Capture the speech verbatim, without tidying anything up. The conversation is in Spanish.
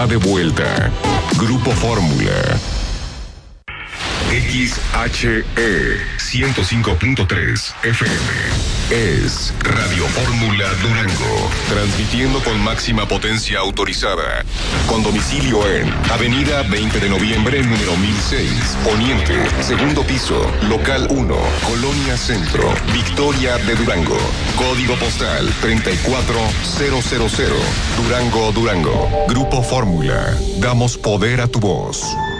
está de vuelta. Grupo Fórmula. X H E ciento cinco punto tres F M es Radio Fórmula Durango, transmitiendo con máxima potencia autorizada, con domicilio en Avenida veinte de noviembre, número mil seis, Poniente, segundo piso, local uno, Colonia Centro, Victoria de Durango, código postal treinta y cuatro mil, Durango, Durango. Grupo Fórmula, damos poder a tu voz.